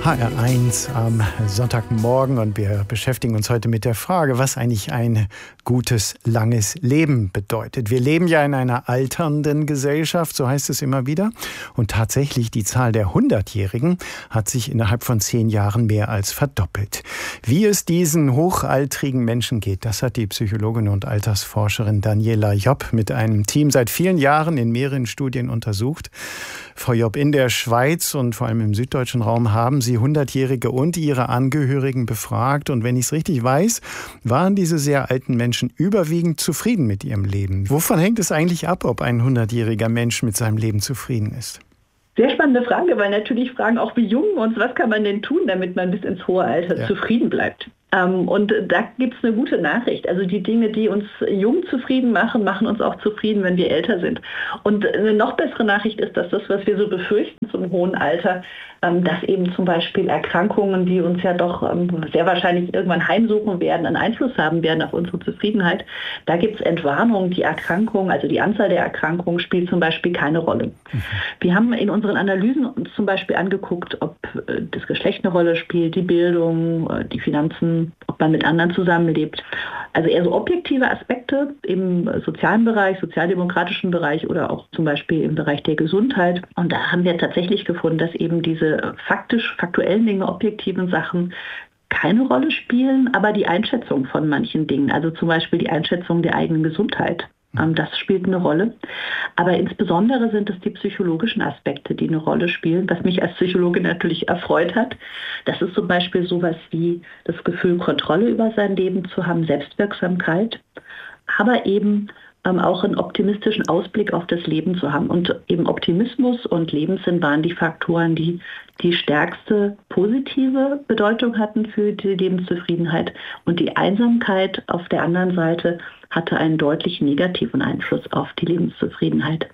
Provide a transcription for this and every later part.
HR1 am Sonntagmorgen und wir beschäftigen uns heute mit der Frage, was eigentlich ein gutes, langes Leben bedeutet. Wir leben ja in einer alternden Gesellschaft, so heißt es immer wieder. Und tatsächlich die Zahl der 100-Jährigen hat sich innerhalb von 10 Jahren mehr als verdoppelt. Wie es diesen hochaltrigen Menschen geht, das hat die Psychologin und Altersforscherin Daniela Jopp mit einem Team seit vielen Jahren in mehreren Studien untersucht. Frau Jopp, in der Schweiz und vor allem im süddeutschen Raum haben Sie 100-Jährige und ihre Angehörigen befragt. Und wenn ich es richtig weiß, waren diese sehr alten Menschen überwiegend zufrieden mit ihrem Leben. Wovon hängt es eigentlich ab, ob ein 100-jähriger Mensch mit seinem Leben zufrieden ist? Sehr spannende Frage, weil natürlich fragen auch wir Jungen uns, was kann man denn tun, damit man bis ins hohe Alter zufrieden bleibt. Und da gibt es eine gute Nachricht. Also die Dinge, die uns jung zufrieden machen, machen uns auch zufrieden, wenn wir älter sind. Und eine noch bessere Nachricht ist, dass das, was wir so befürchten zum hohen Alter, dass eben zum Beispiel Erkrankungen, die uns ja doch sehr wahrscheinlich irgendwann heimsuchen werden, einen Einfluss haben werden auf unsere Zufriedenheit. Da gibt es Entwarnung. Die Erkrankung, also die Anzahl der Erkrankungen spielt zum Beispiel keine Rolle. Wir haben in unseren Analysen uns zum Beispiel angeguckt, ob das Geschlecht eine Rolle spielt, die Bildung, die Finanzen, ob man mit anderen zusammenlebt. Also eher so objektive Aspekte im sozialen Bereich, sozialdemokratischen Bereich oder auch zum Beispiel im Bereich der Gesundheit. Und da haben wir tatsächlich gefunden, dass eben diese faktuellen Dinge, objektiven Sachen keine Rolle spielen, aber die Einschätzung von manchen Dingen, also zum Beispiel die Einschätzung der eigenen Gesundheit, das spielt eine Rolle. Aber insbesondere sind es die psychologischen Aspekte, die eine Rolle spielen, was mich als Psychologin natürlich erfreut hat. Das ist zum Beispiel sowas wie das Gefühl, Kontrolle über sein Leben zu haben, Selbstwirksamkeit, aber eben auch einen optimistischen Ausblick auf das Leben zu haben. Und eben Optimismus und Lebenssinn waren die Faktoren, die die stärkste positive Bedeutung hatten für die Lebenszufriedenheit. Und die Einsamkeit auf der anderen Seite hatte einen deutlich negativen Einfluss auf die Lebenszufriedenheit.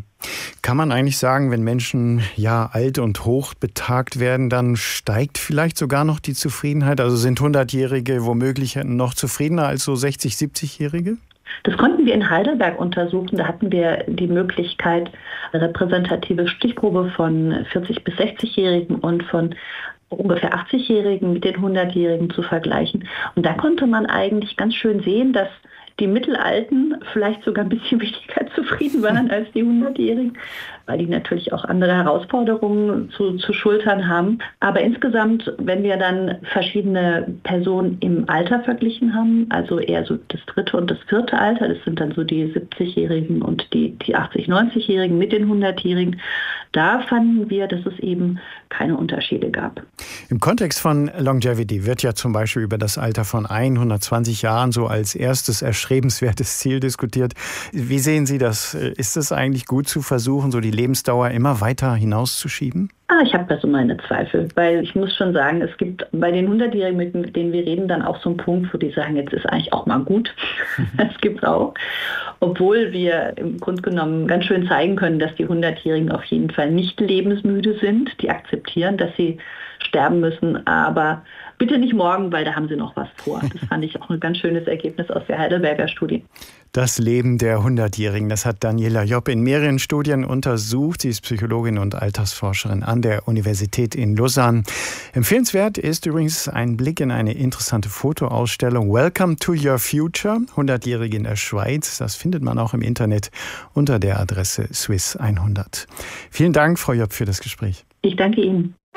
Kann man eigentlich sagen, wenn Menschen alt und hoch betagt werden, dann steigt vielleicht sogar noch die Zufriedenheit? Also sind 100-Jährige womöglich noch zufriedener als so 60-, 70-Jährige? Das konnten wir in Heidelberg untersuchen. Da hatten wir die Möglichkeit, eine repräsentative Stichprobe von 40- bis 60-Jährigen und von ungefähr 80-Jährigen mit den 100-Jährigen zu vergleichen. Und da konnte man eigentlich ganz schön sehen, dass die Mittelalten vielleicht sogar ein bisschen weniger zufrieden waren als die 100-Jährigen, weil die natürlich auch andere Herausforderungen zu schultern haben. Aber insgesamt, wenn wir dann verschiedene Personen im Alter verglichen haben, also eher so das 3. und das 4. Alter, das sind dann so die 70-Jährigen und die 80-, 90-Jährigen mit den 100-Jährigen, da fanden wir, dass es eben keine Unterschiede gab. Im Kontext von Longevity wird ja zum Beispiel über das Alter von 120 Jahren so als erstes erstrebenswertes Ziel diskutiert. Wie sehen Sie das? Ist es eigentlich gut zu versuchen, so die Lebensdauer immer weiter hinauszuschieben? Ich habe da so meine Zweifel, weil ich muss schon sagen, es gibt bei den 100-Jährigen, mit denen wir reden, dann auch so einen Punkt, wo die sagen, jetzt ist eigentlich auch mal gut. Das gibt's auch. Obwohl wir im Grunde genommen ganz schön zeigen können, dass die 100-Jährigen auf jeden Fall nicht lebensmüde sind. Die akzeptieren, dass sie sterben müssen, aber bitte nicht morgen, weil da haben sie noch was vor. Das fand ich auch ein ganz schönes Ergebnis aus der Heidelberger Studie. Das Leben der 100-Jährigen, das hat Daniela Jopp in mehreren Studien untersucht. Sie ist Psychologin und Altersforscherin an der Universität in Lausanne. Empfehlenswert ist übrigens ein Blick in eine interessante Fotoausstellung Welcome to Your Future, 100-Jährige in der Schweiz. Das findet man auch im Internet unter der Adresse Swiss 100. Vielen Dank, Frau Jopp, für das Gespräch. Ich danke Ihnen.